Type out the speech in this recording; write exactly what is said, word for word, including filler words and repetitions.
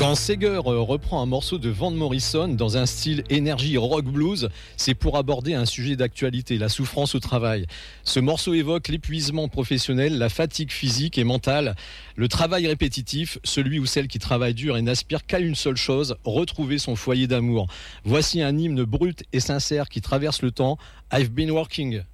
Quand Seger reprend un morceau de Van Morrison dans un style énergie rock blues, c'est pour aborder un sujet d'actualité, la souffrance au travail. Ce morceau évoque l'épuisement professionnel, la fatigue physique et mentale, le travail répétitif, celui ou celle qui travaille dur et n'aspire qu'à une seule chose, retrouver son foyer d'amour. Voici un hymne brut et sincère qui traverse le temps, I've been working.